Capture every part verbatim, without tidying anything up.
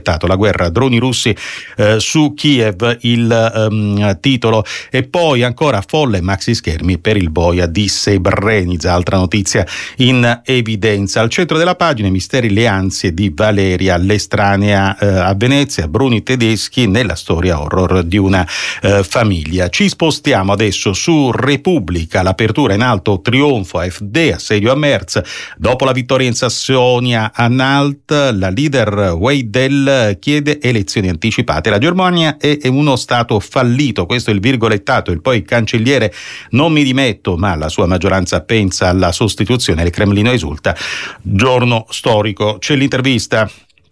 virgolettato, la guerra droni russi eh, su Kiev, il um, titolo. E poi ancora folle maxi schermi per il boia di Srebrenica, altra notizia in evidenza. Al centro della pagina i misteri, le ansie di Valeria, l'estranea eh, a Venezia, Bruni Tedeschi nella storia horror di una eh, famiglia. Ci spostiamo adesso su Repubblica, l'apertura in alto, trionfo A F D, assedio a Merz, dopo la vittoria in Sassonia a Nalt, la leader Weidel chiede elezioni anticipate. La Germania è uno stato fallito, questo è il virgolettato. Il poi cancelliere: non mi dimetto, ma la sua maggioranza pensa alla sostituzione. Il Cremlino esulta, giorno storico. C'è l'intervista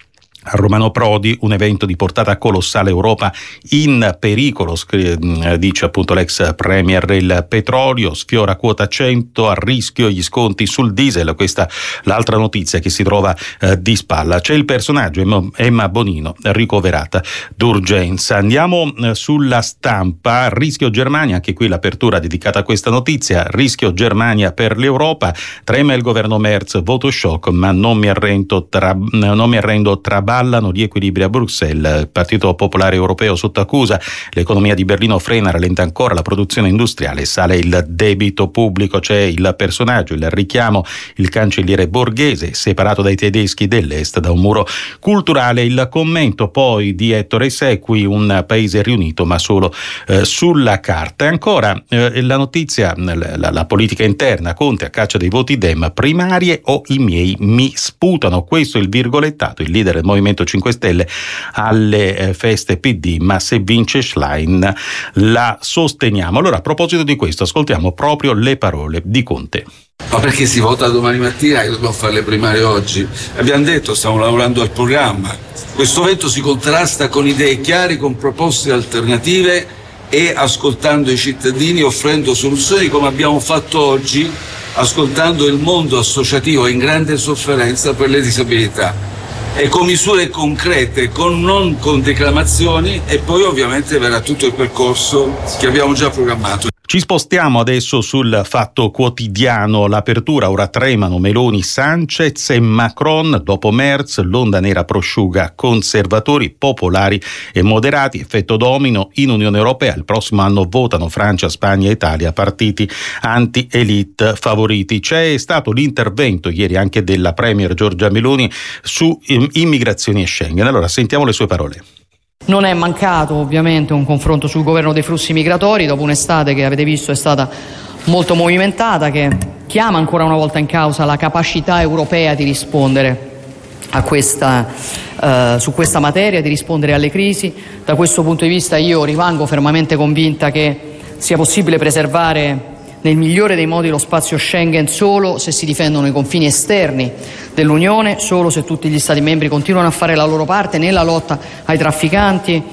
a Romano Prodi, un evento di portata colossale, Europa in pericolo, dice appunto l'ex premier. Il petrolio sfiora quota cento, a rischio gli sconti sul diesel, questa l'altra notizia che si trova eh, di spalla. C'è il personaggio Emma Bonino, ricoverata d'urgenza. Andiamo eh, sulla Stampa, rischio Germania, anche qui l'apertura dedicata a questa notizia, rischio Germania per l'Europa, trema il governo Merz, voto shock ma non mi arrendo tra, non mi arrendo tra ballano gli equilibri a Bruxelles, il Partito Popolare Europeo sotto accusa, l'economia di Berlino frena, rallenta ancora la produzione industriale, sale il debito pubblico. C'è il personaggio, il richiamo, il cancelliere Borghese, separato dai tedeschi dell'Est da un muro culturale. Il commento poi di Ettore Sequi, un paese riunito ma solo eh, sulla carta. E ancora eh, la notizia, la, la politica interna, Conte a caccia dei voti Dem, primarie o i miei mi sputano, questo è il virgolettato. Il leader del Movimento cinque Stelle alle eh, feste P D, ma se vince Schlein la sosteniamo. Allora, a proposito di questo, ascoltiamo proprio le parole di Conte. Ma perché si vota domani mattina e dobbiamo fare le primarie oggi? Abbiamo detto, stiamo lavorando al programma. Questo evento si contrasta con idee chiare, con proposte alternative e ascoltando i cittadini, offrendo soluzioni come abbiamo fatto oggi, ascoltando il mondo associativo in grande sofferenza per le disabilità. E con misure concrete, con, non con declamazioni, e poi ovviamente verrà tutto il percorso che abbiamo già programmato. Ci spostiamo adesso sul Fatto Quotidiano, l'apertura, ora tremano Meloni, Sanchez e Macron, dopo Merz, l'onda nera prosciuga conservatori, popolari e moderati, effetto domino in Unione Europea, il prossimo anno votano Francia, Spagna e Italia, partiti anti-elite favoriti. C'è stato l'intervento ieri anche della premier Giorgia Meloni su immigrazioni e Schengen, allora sentiamo le sue parole. Non è mancato ovviamente un confronto sul governo dei flussi migratori dopo un'estate che avete visto è stata molto movimentata, che chiama ancora una volta in causa la capacità europea di rispondere a questa, eh, su questa materia, di rispondere alle crisi. Da questo punto di vista io rimango fermamente convinta che sia possibile preservare nel migliore dei modi lo spazio Schengen solo se si difendono i confini esterni dell'Unione, solo se tutti gli Stati membri continuano a fare la loro parte nella lotta ai trafficanti.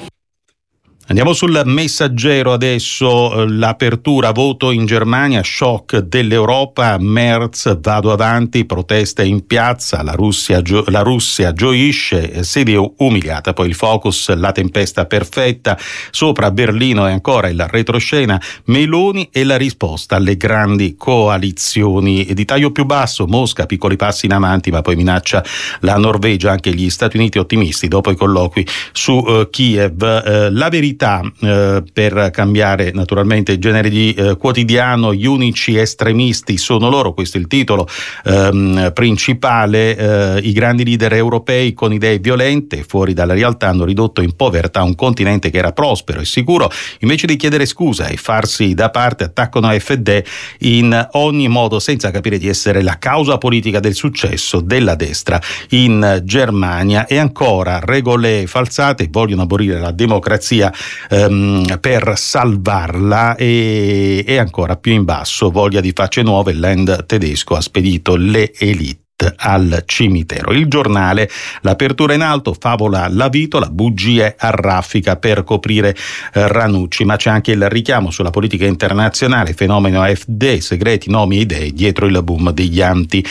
Andiamo sul Messaggero adesso, l'apertura, voto in Germania, shock dell'Europa, Merz, vado avanti, proteste in piazza, la Russia, gio- la Russia gioisce, sede umiliata, poi il focus, la tempesta perfetta, sopra Berlino e ancora il retroscena, Meloni e la risposta alle grandi coalizioni. Di taglio più basso, Mosca, piccoli passi in avanti, ma poi minaccia la Norvegia, anche gli Stati Uniti ottimisti dopo i colloqui su uh, Kiev. Uh, la verità Eh, per cambiare naturalmente il genere di eh, quotidiano, gli unici estremisti sono loro, questo è il titolo ehm, principale, eh, i grandi leader europei con idee violente fuori dalla realtà hanno ridotto in povertà un continente che era prospero e sicuro, invece di chiedere scusa e farsi da parte attaccano A F D in ogni modo senza capire di essere la causa politica del successo della destra in Germania. E ancora regole falsate, vogliono abolire la democrazia Um, per salvarla, e, e ancora più in basso, voglia di facce nuove, il Land tedesco ha spedito le elite al cimitero. Il Giornale, l'apertura in alto, favola la vitola, bugie a raffica per coprire eh, Ranucci, ma c'è anche il richiamo sulla politica internazionale, fenomeno A F D, segreti, nomi e idee dietro il boom degli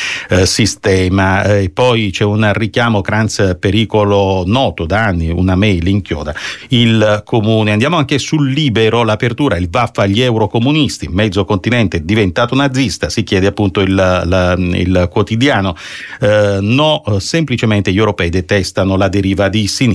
anti-sistema. Eh, e poi c'è un richiamo, Kranz, pericolo noto da anni, una mail inchioda il comune. Andiamo anche sul Libero, l'apertura, il vaffa agli eurocomunisti, mezzo continente diventato nazista, si chiede appunto il, la, il quotidiano. Eh, no, semplicemente gli europei detestano la deriva di sinistra.